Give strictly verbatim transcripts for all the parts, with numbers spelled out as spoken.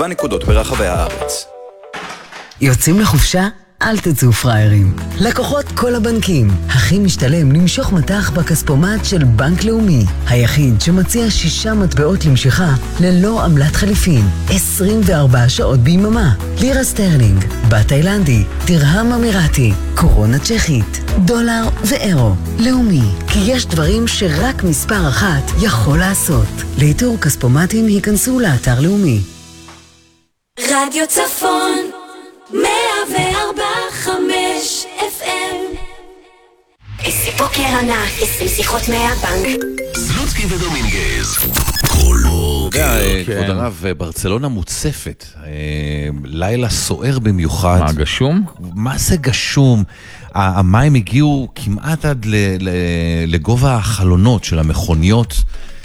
בנקודות ברחבי הארץ. יוצאים לחופשה? אל תצאו פריירים. לקוחות כל הבנקים. הכי משתלם למשוך מטח בכספומט של בנק לאומי. היחיד שמציע שישה מטבעות למשיכה ללא עמלת חליפין. עשרים וארבע שעות ביממה. לירה סטרלינג, בת תאילנדי, תרהם אמירתי, קורונה צ'כית, דולר ואירו. לאומי, כי יש דברים שרק מספר אחת יכול לעשות. לאיתור כספומטים היכנסו לאתר לאומי. רדיו צפון מאה וארבע חמש אף אם. איזה בוקר ענק, עשרים שיחות מהבנק. סלוצקי ודומינגז קולו. כבוד הרב, ברצלונה מוצפת, לילה סוער במיוחד. מה, גשום? מה זה גשום? המים הגיעו כמעט עד לגובה החלונות של המכוניות.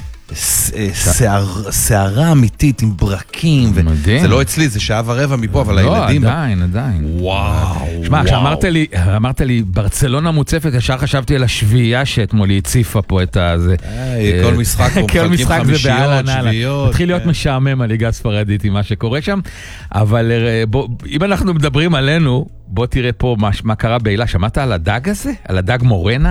שערה אמיתית עם ברקים. זה לא אצלי, זה שעה ורבע מפה, אבל הילדים... לא, עדיין, עדיין. וואו. שמע, כשאמרת לי, אמרת לי, ברצלונה מוצפת, ישר חשבתי על השביעייה שאתמול היא הציפה פה את הזה. כל משחק פה מחלקים חמישיות, שביעיות. מתחיל להיות משעמם הליגה הספרדית עם מה שקורה שם, אבל אם אנחנו מדברים עלינו, בוא תראה פה מה קרה באילה. שמעת על הדג הזה? על הדג מורנה?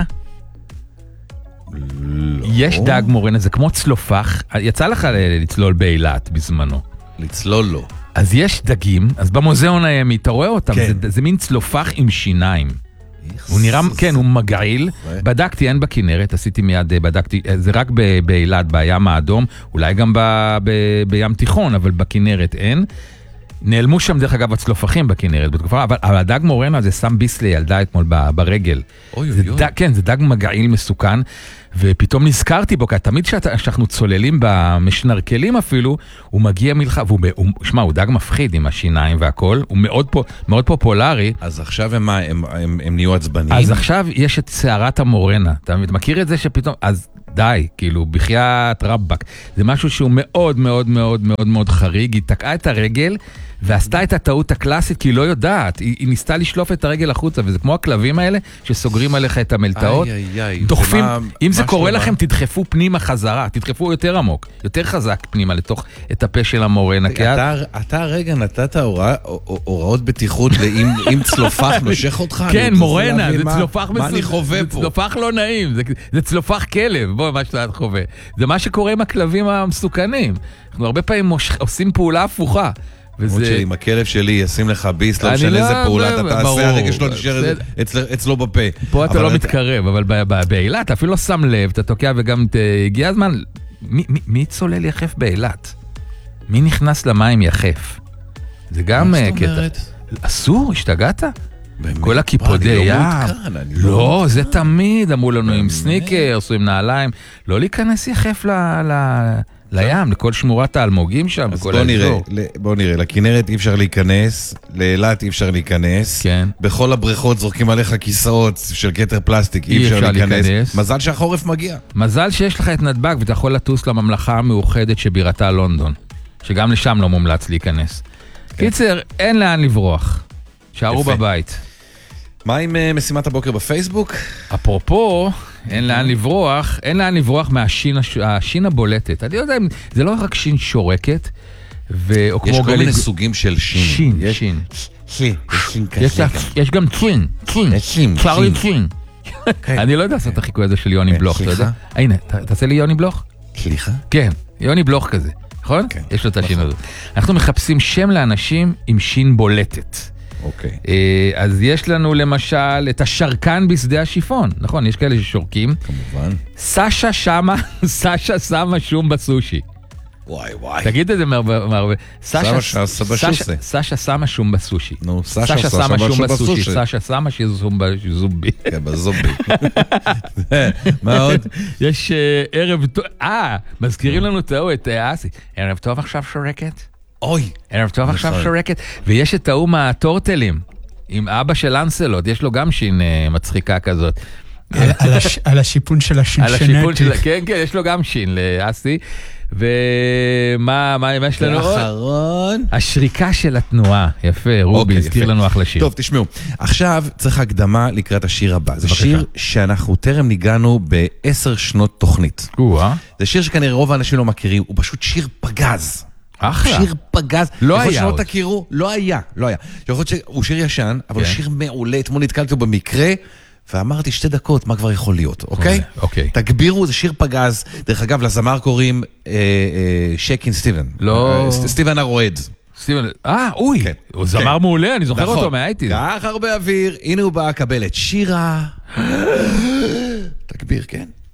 לא. יש דג מורנה, זה כמו צלופח. יצא לך לצלול באילת בזמנו. לצלול לא. אז יש דגים, אז במוזיאון הימי, אתה רואה אותם, כן. זה, זה מין צלופח עם שיניים. הוא נראה, כן, הוא מגעיל. בדקתי, אין בכנרת, עשיתי מיד, בדקתי, זה רק באילת, בים האדום, אולי גם ב, ב, בים תיכון, אבל בכנרת אין. נעלמו שם דרך אגב הצלופחים בכנרת בתקופה, אבל, אבל הדג מורנה זה שם ביסלי ילדה אתמול ברגל. אוי זה אוי אוי. דג, כן, זה דג מגעיל מסוכן, ופתאום נזכרתי בו, כי תמיד שאנחנו צוללים במשנרקלים אפילו, הוא מגיע מלך, והוא, הוא, שמה, הוא דג מפחיד עם השיניים והכל, הוא מאוד, מאוד פופולרי. אז עכשיו הם, הם, הם, הם נהיו עצבניים? אז עכשיו יש את שערת המורנה, אתה מכיר את זה שפתאום, אז די, כאילו, בחיית רבק. זה משהו שהוא מאוד מאוד מאוד מאוד מאוד חריג, היא תקעה את הרגל, ועשתה את הטעות הקלאסית, כי היא לא יודעת, היא, היא ניסתה לשלוף את הרגל החוצה, וזה כמו הכלבים האלה, שסוגרים עליך את המלטאות, איי, איי, איי. דוחפים, ומה, אם זה קורה שלמה? לכם, תדחפו פנימה חזרה, תדחפו יותר עמוק, יותר חזק פנימה, לתוך את הפה של המורנה. אתה, אתה רגע נתת הורא, הוראות בטיחות לאם צלופח נושך אותך? כן, מורנה, זה צלופח מה אני חווה פה? זה צלופח לא נעים, זה, זה צלופח כלב, בוא, מה שאתה חווה. זה מה שקורה עם הכלבים המסוכנים. אנחנו הרבה פעמים עושים פעולה הפוכה. למרות שעם הכלב שלי ישים לך ביס, לא משנה איזה פעולה אתה תעשה, הרגע שלו נשאר אצלו בפה. פה אתה לא מתקרב, אבל באילת אתה אפילו לא שם לב, אתה תוקע וגם הגיע הזמן, מי צולל יחף באילת? מי נכנס למים יחף? זה גם קטע. אסור, השתגעת? כל הקיפודי ים. לא, זה תמיד אמרו לנו עם סניקרס או עם נעליים, לא להיכנס יחף לים, לכל שמורת האלמוגים שם. אז בוא נראה, בוא נראה, לכנרת אי אפשר להיכנס, לאילת אי אפשר להיכנס, בכל הבריכות זורקים עליך כיסאות של כתר פלסטיק, אי אפשר להיכנס, מזל שהחורף מגיע. מזל שיש לך את נתב"ג ואתה יכול לטוס לממלכה המאוחדת שבירתה לונדון, שגם לשם לא מומלץ להיכנס. קיצר, אין לאן לברוח, שערו בבית. מה עם משימת הבוקר בפייסבוק? אפרופו, אין לאן לברוח, אין לאן לברוח מהשין השין הבולטת. אני לא יודע אם זה לא רק שין שורקת, יש כל מיני סוגים של שין. שין, שין. שין, שין כזה. יש גם צ'ין, צ'ין. שין, צ'רלי צ'ין. אני לא יודע לעשות את החיקוי הזה של יוני בלוך, אתה יודע? הנה, תעשה לי יוני בלוך. סליחה? כן, יוני בלוך כזה, נכון? יש לו את השין הזה. אנחנו מחפשים שם לאנשים עם שין בולטת. אוקיי. אז יש לנו למשל את השרקן בשדה השיפון, נכון? יש כאלה ששורקים. כמובן. סשה שמה, סשה שמה שום בסושי. וואי וואי. תגיד את זה מהרבה. סשה סבשוסה. סשה שמה שום בסושי. נו, סשה שמה שום בסושי. סשה שמה שום בזובי. כן, בזובי. מה עוד? יש ערב טוב, אה, מזכירים לנו את אסי. ערב טוב עכשיו שורקת? אוי. ערב טוב עכשיו שורקת. ויש את האום הטורטלים, עם אבא של אנסלוט, יש לו גם שין מצחיקה כזאת. על השיפון של השינשנטי. כן, כן, יש לו גם שין לאסי. ומה יש לנו עוד? האחרון. השריקה של התנועה. יפה, רובי, הזכיר לנו אחלה שיר. טוב, תשמעו. עכשיו צריך הקדמה לקראת השיר הבא. זה שיר שאנחנו טרם ניגענו בעשר שנות תוכנית. זה שיר שכנראה רוב האנשים לא מכירים, הוא פשוט שיר פגז. אחלה. שיר פגז. לא היה יכול שלא עוד. תכירו, לא היה, לא היה. יכול להיות שהוא שיר ישן, אבל הוא שיר מעולה, אתמול נתקלתי אותו במקרה, ואמרתי שתי דקות, מה כבר יכול להיות, אוקיי? אוקיי. תגבירו, זה שיר פגז. דרך אגב, לזמר קוראים שקין סטיבן. לא. סטיבן הרועד. סטיבן, אה, אוי, הוא זמר מעולה, אני זוכר אותו מהאייטיז. כך הרבה אוויר, הנה הוא בא, קבל את שירה. תגביר, כן.